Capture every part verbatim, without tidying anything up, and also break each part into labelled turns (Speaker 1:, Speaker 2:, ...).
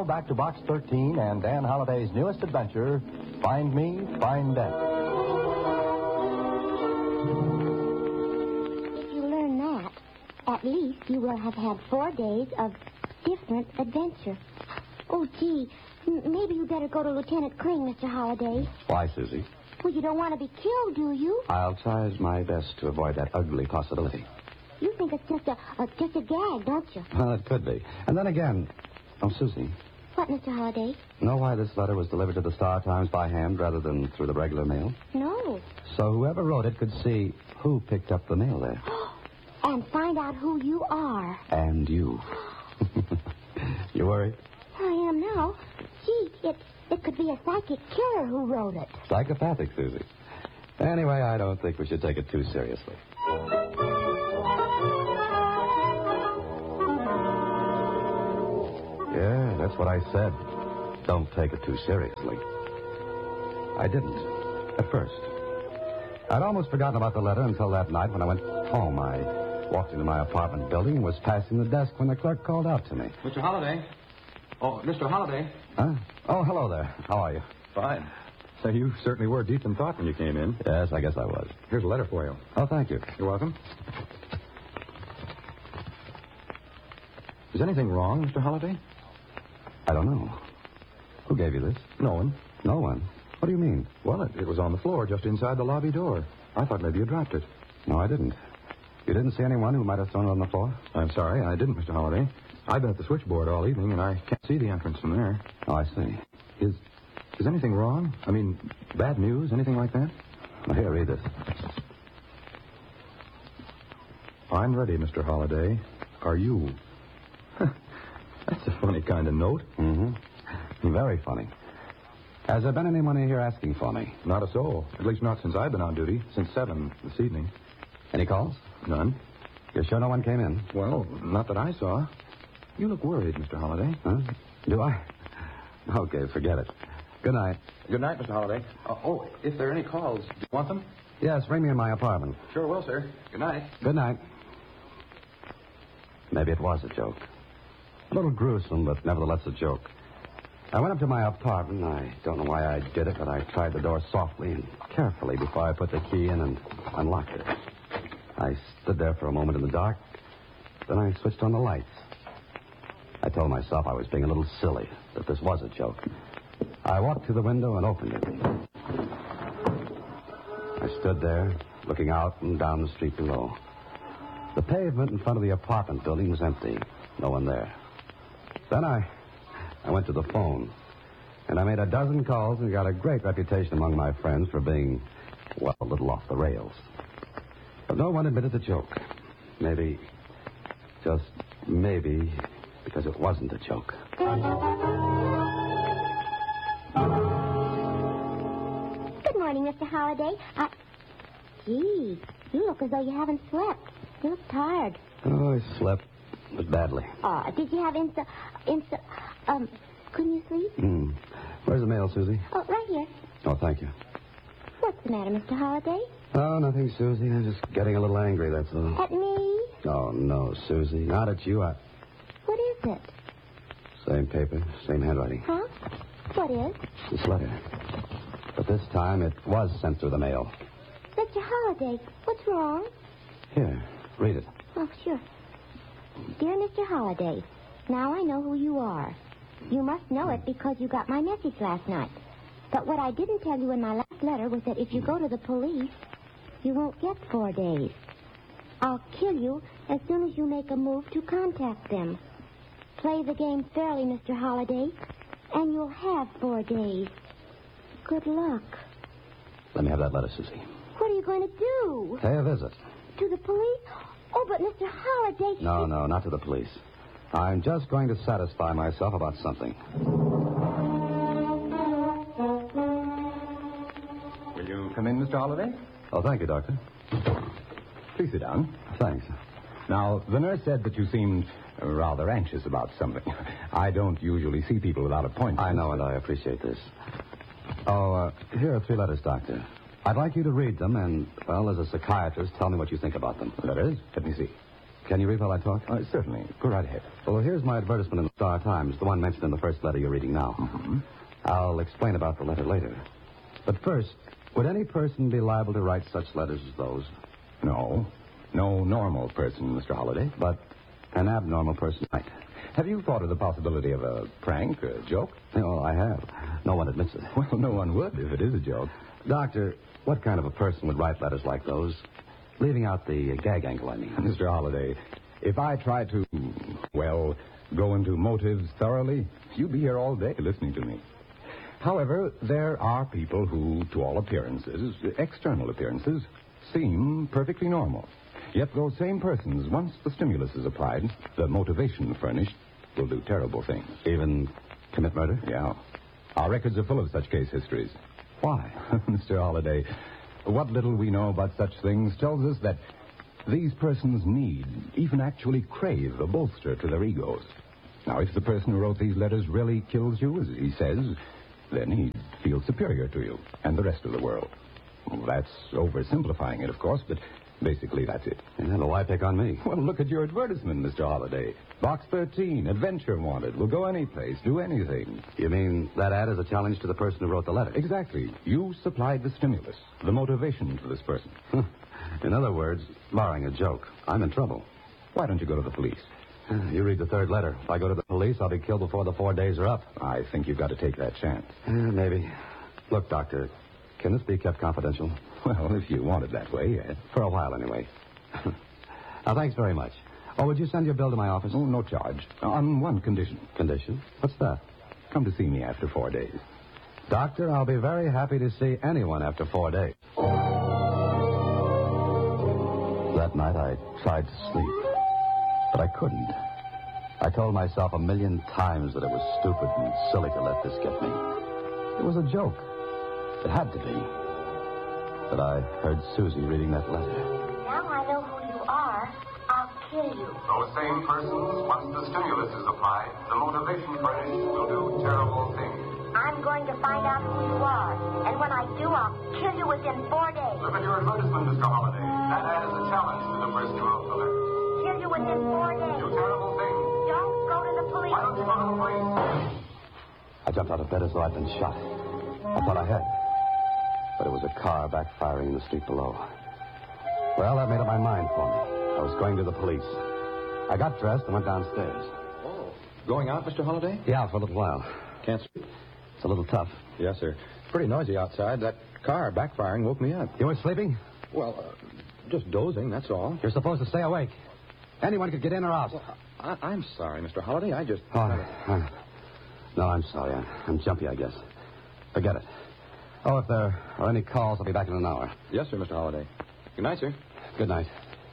Speaker 1: now back to Box thirteen and Dan Holliday's newest adventure, Find Me, Find Death.
Speaker 2: If you learn that, at least you will have had four days of different adventure. Oh, gee, m- maybe you better go to Lieutenant Kling, Mister Holliday.
Speaker 3: Why, Susie?
Speaker 2: Well, you don't want to be killed, do you?
Speaker 3: I'll try my best to avoid that ugly possibility.
Speaker 2: You think it's just a, a just a gag, don't you?
Speaker 3: Well, it could be. And then again... Oh, Susie.
Speaker 2: What, Mister Holliday?
Speaker 3: Know why this letter was delivered to the Star Times by hand rather than through the regular mail?
Speaker 2: No.
Speaker 3: So whoever wrote it could see who picked up the mail there.
Speaker 2: And find out who you are.
Speaker 3: And you. You worried?
Speaker 2: I am now. Gee, it, it could be a psychic killer who wrote it.
Speaker 3: Psychopathic, Susie. Anyway, I don't think we should take it too seriously. Yeah, that's what I said. Don't take it too seriously. I didn't, at first. I'd almost forgotten about the letter until that night when I went home. I walked into my apartment building and was passing the desk when the clerk called out to me.
Speaker 4: Mister Holliday? Oh, Mister Holliday?
Speaker 3: Huh? Oh, hello there. How are you?
Speaker 4: Fine. So you certainly were deep in thought when you came in.
Speaker 3: Yes, I guess I was.
Speaker 4: Here's a letter for you.
Speaker 3: Oh, thank you.
Speaker 4: You're welcome. Is anything wrong, Mister Holliday?
Speaker 3: I don't know. Who gave you this?
Speaker 4: No one.
Speaker 3: No one. What do you mean?
Speaker 4: Well, it, it was on the floor just inside the lobby door. I thought maybe you dropped it.
Speaker 3: No, I didn't. You didn't see anyone who might have thrown it on the floor?
Speaker 4: I'm sorry, I didn't, Mister Holliday. I've been at the switchboard all evening, and I can't see the entrance from there.
Speaker 3: Oh, I see.
Speaker 4: Is is anything wrong? I mean, bad news, anything like that?
Speaker 3: Well, here, read this.
Speaker 4: I'm ready, Mister Holliday. Are you? That's a funny kind of note.
Speaker 3: Mm-hmm. Very funny. Has there been any money here asking for me?
Speaker 4: Not a soul. At least not since I've been on duty. Since seven this evening.
Speaker 3: Any calls?
Speaker 4: None.
Speaker 3: You're sure no one came in?
Speaker 4: Well, not that I saw. You look worried, Mister Holliday.
Speaker 3: Huh? Do I? Okay, forget it. Good night.
Speaker 4: Good night, Mister Holliday. Uh, oh, if there are any calls, do you want them?
Speaker 3: Yes, bring me in my apartment.
Speaker 4: Sure will, sir. Good night.
Speaker 3: Good night. Maybe it was a joke. A little gruesome, but nevertheless a joke. I went up to my apartment. I don't know why I did it, but I tried the door softly and carefully before I put the key in and unlocked it. I stood there for a moment in the dark. Then I switched on the lights. I told myself I was being a little silly, that this was a joke. I walked to the window and opened it. I stood there, looking out and down the street below. The pavement in front of the apartment building was empty. No one there. Then I, I went to the phone, and I made a dozen calls and got a great reputation among my friends for being, well, a little off the rails. But no one admitted the joke. Maybe, just maybe, because it wasn't a joke.
Speaker 2: Good morning, Mister Holliday. I... Gee, you look as though you haven't slept. You look tired.
Speaker 3: Oh, I slept, but badly.
Speaker 2: Oh, did you have insta... insta... Um, couldn't you sleep?
Speaker 3: Hmm. Where's the mail, Susie?
Speaker 2: Oh, right here.
Speaker 3: Oh, thank you.
Speaker 2: What's the matter, Mister Holliday?
Speaker 3: Oh, nothing, Susie. I'm just getting a little angry, that's all.
Speaker 2: At me?
Speaker 3: Oh, no, Susie. Not at you. I...
Speaker 2: What is it?
Speaker 3: Same paper, same handwriting.
Speaker 2: Huh? What is?
Speaker 3: This letter. But this time it was sent through the mail.
Speaker 2: Mister Holliday, what's wrong?
Speaker 3: Here, read it.
Speaker 2: Oh, sure. Dear Mister Holliday, now I know who you are. You must know it because you got my message last night. But what I didn't tell you in my last letter was that if you go to the police, you won't get four days. I'll kill you as soon as you make a move to contact them. Play the game fairly, Mister Holliday, and you'll have four days. Good luck.
Speaker 3: Let me have that letter, Susie.
Speaker 2: What are you going to do?
Speaker 3: Pay a visit.
Speaker 2: To the police? Oh, but Mister Holliday...
Speaker 3: No, no, not to the police. I'm just going to satisfy myself about something.
Speaker 4: Will you come in, Mister Holliday?
Speaker 3: Oh, thank you, Doctor.
Speaker 4: Please sit down.
Speaker 3: Thanks.
Speaker 4: Now, the nurse said that you seemed rather anxious about something. I don't usually see people without appointments.
Speaker 3: I know, and I appreciate this. Oh, uh, here are three letters, Doctor. I'd like you to read them and, well, as a psychiatrist, tell me what you think about them.
Speaker 4: Letters? Let me see.
Speaker 3: Can you read while I talk?
Speaker 4: Uh, certainly. Go right ahead.
Speaker 3: Well, here's my advertisement in the Star Times, the one mentioned in the first letter you're reading now.
Speaker 4: Mm-hmm.
Speaker 3: I'll explain about the letter later. But first, would any person be liable to write such letters as those?
Speaker 4: No. No normal person, Mister Holliday.
Speaker 3: But an abnormal person might.
Speaker 4: Have you thought of the possibility of a prank, a joke?
Speaker 3: Oh, I have. No one admits it.
Speaker 4: Well, no one would if it is a joke.
Speaker 3: Doctor, what kind of a person would write letters like those? Leaving out the uh, gag angle, I mean.
Speaker 4: Mister Holliday, if I try to, well, go into motives thoroughly, you'd be here all day listening to me. However, there are people who, to all appearances, external appearances, seem perfectly normal. Yet those same persons, once the stimulus is applied, the motivation furnished, will do terrible things.
Speaker 3: Even commit murder?
Speaker 4: Yeah. Our records are full of such case histories.
Speaker 3: Why?
Speaker 4: Mister Holliday, what little we know about such things tells us that these persons need, even actually crave, a bolster to their egos. Now, if the person who wrote these letters really kills you, as he says, then he feels superior to you and the rest of the world. Well, that's oversimplifying it, of course, but basically that's it.
Speaker 3: Yeah, but why pick on me?
Speaker 4: Well, look at your advertisement, Mister Holliday. Box thirteen, adventure wanted. Will go any place, do anything.
Speaker 3: You mean that ad is a challenge to the person who wrote the letter?
Speaker 4: Exactly. You supplied the stimulus, the motivation for this person.
Speaker 3: In other words, barring a joke, I'm in trouble.
Speaker 4: Why don't you go to the police?
Speaker 3: You read the third letter. If I go to the police, I'll be killed before the four days are up.
Speaker 4: I think you've got to take that chance.
Speaker 3: Uh, maybe. Look, Doctor, can this be kept confidential?
Speaker 4: Well, if you want it that way, yes.
Speaker 3: For a while, anyway. Now, thanks very much. Oh, would you send your bill to my office?
Speaker 4: Oh, no charge. On one condition.
Speaker 3: Condition? What's that?
Speaker 4: Come to see me after four days.
Speaker 3: Doctor, I'll be very happy to see anyone after four days. That night, I tried to sleep. But I couldn't. I told myself a million times that it was stupid and silly to let this get me. It was a joke. It had to be. But I heard Susie reading that letter.
Speaker 2: Now I know who you are. I'll kill you.
Speaker 5: Those same persons, once the stimulus is applied, the motivation furnished will do terrible things.
Speaker 2: I'm going to find out who you are. And when I do, I'll kill you within four days.
Speaker 5: Look at your advertisement, Mister Holliday. That ad is a challenge to the person who wrote the letter.
Speaker 2: Kill you within four days.
Speaker 5: Do terrible things.
Speaker 2: Don't go to the police.
Speaker 5: Why don't you go to the police?
Speaker 3: I jumped out of bed as though I'd been shot. I thought I had. But it was a car backfiring in the street below. Well, that made up my mind for me. I was going to the police. I got dressed and went downstairs.
Speaker 4: Oh, going out, Mister Holliday?
Speaker 3: Yeah, for a little while.
Speaker 4: Can't sleep.
Speaker 3: It's a little tough.
Speaker 4: Yes, sir. Pretty noisy outside. That car backfiring woke me up.
Speaker 3: You weren't sleeping?
Speaker 4: Well, uh, just dozing, that's all.
Speaker 3: You're supposed to stay awake. Anyone could get in or out.
Speaker 4: Well, I, I'm sorry, Mister Holliday. I just...
Speaker 3: Oh, uh, no, I'm sorry. I, I'm jumpy, I guess. Forget it. Oh, if there are any calls, I'll be back in an hour.
Speaker 4: Yes, sir, Mister Holliday. Good night, sir.
Speaker 3: Good night.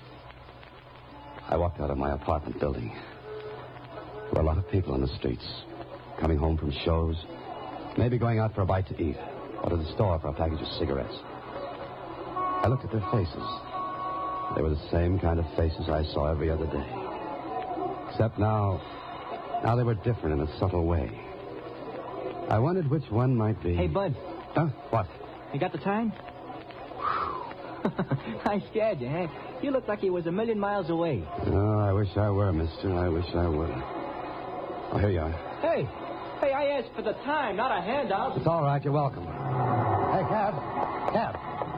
Speaker 3: I walked out of my apartment building. There were a lot of people on the streets, coming home from shows, maybe going out for a bite to eat, or to the store for a package of cigarettes. I looked at their faces. They were the same kind of faces I saw every other day. Except now, now they were different in a subtle way. I wondered which one might be.
Speaker 6: Hey, Bud.
Speaker 3: Huh? What?
Speaker 6: You got the time? I scared you, huh? You looked like you was a million miles away.
Speaker 3: Oh, I wish I were, mister. I wish I were. Oh, here you are.
Speaker 6: Hey, hey, I asked for the time, not a handout.
Speaker 3: It's all right. You're welcome. Hey, cab. Cab.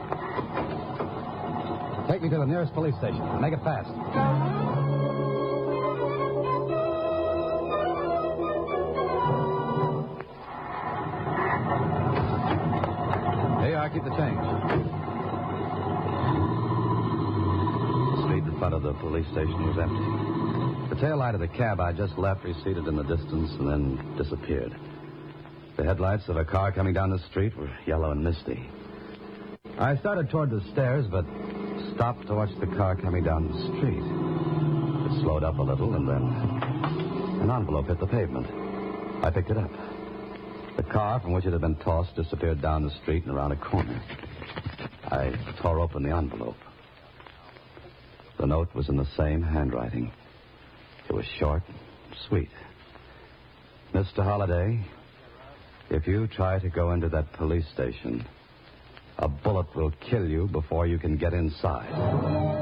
Speaker 3: Take me to the nearest police station. Make it fast. Here you are. Keep the change. The street in front of the police station was empty. The tail light of the cab I just left receded in the distance and then disappeared. The headlights of a car coming down the street were yellow and misty. I started toward the stairs, but stopped to watch the car coming down the street. It slowed up a little, and then an envelope hit the pavement. I picked it up. The car from which it had been tossed disappeared down the street and around a corner. I tore open the envelope. The note was in the same handwriting. It was short, sweet. Mister Holliday, if you try to go into that police station, a bullet will kill you before you can get inside.